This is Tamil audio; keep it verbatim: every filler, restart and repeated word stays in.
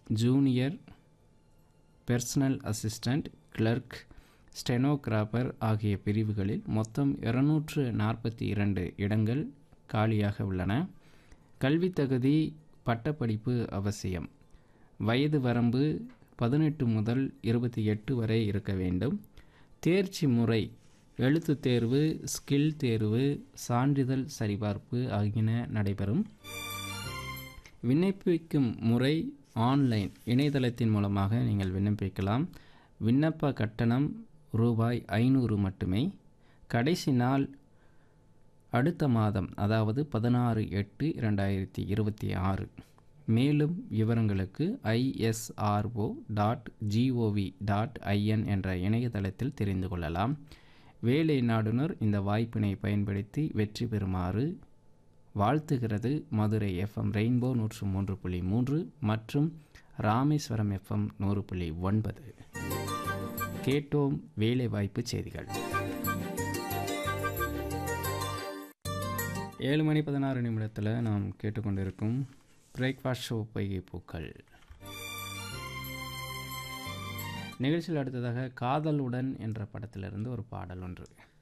Junior, personal assistant, clerk, stenographer ஆகிய பிரிவுகளில் மொத்தம் இருநூற்று நாற்பத்தி இரண்டு இடங்கள் காலியாக உள்ளன. கல்வி தகுதி பட்டப்படிப்பு அவசியம். வயது வரம்பு பதினெட்டு முதல் இருபத்தி எட்டு வரை இருக்க வேண்டும். தேர்ச்சி முறை எழுத்து தேர்வு, ஸ்கில் தேர்வு, சான்றிதழ் சரிபார்ப்பு ஆகியன நடைபெறும். விண்ணப்பிக்கும் முறை ஆன்லைன் இணையதளத்தின் மூலமாக நீங்கள் விண்ணப்பிக்கலாம். விண்ணப்ப கட்டணம் ரூபாய் ஐநூறு மட்டுமே. கடைசி நாள் அடுத்த மாதம், அதாவது பதினாறு எட்டு இரண்டாயிரத்தி இருபத்தி ஆறு. மேலும் விவரங்களுக்கு ISRO dot gov dot IN என்ற இணையதளத்தில் தெரிந்து கொள்ளலாம். வேலை நாடுனர் இந்த வாய்ப்பினை பயன்படுத்தி வெற்றி பெறுமாறு வாழ்த்துகிறது மதுரை எஃப்எம் ரெயின்போ நூற்று மூன்று புள்ளி மூன்று மற்றும் ராமேஸ்வரம் எஃப்எம் நூறு புள்ளி ஒன்பது. கேட்டோம் வேலைவாய்ப்பு செய்திகள். ஏழு மணி பதினாறு நிமிடத்தில் நாம் கேட்டுக்கொண்டிருக்கும் பிரேக்ஃபாஸ்ட் ஷோ பொய்கை பூக்கள் நிகழ்ச்சியில் அடுத்ததாக காதலுடன் என்ற படத்திலிருந்து ஒரு பாடல் ஒன்று.